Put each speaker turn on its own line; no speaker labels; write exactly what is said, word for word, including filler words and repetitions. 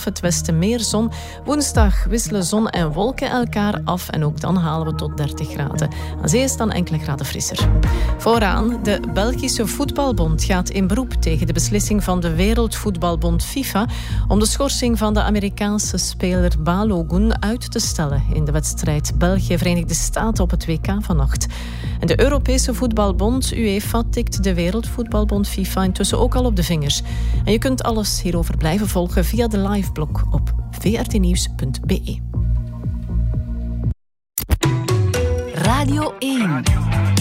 het westen meer zon. Woensdag wisselen zon en wolken elkaar af en ook dan halen we tot dertig graden. Aan zee is dan enkele graden frisser. Vooraan, de Belgische Voetbalbond gaat in beroep tegen de beslissing van de Wereldvoetbalbond FIFA om de schorsing van de Amerikaanse speler Balogun uit te stellen in de wedstrijd België-Verenigde Staten op het W K vannacht. En de Europese Voetbalbond UEFA tikt de Wereldvoetbalbond FIFA intussen ook al op de vingers. En je kunt alles hierover blijven volgen via de liveblog op v r t nieuws punt b e.
Radio één.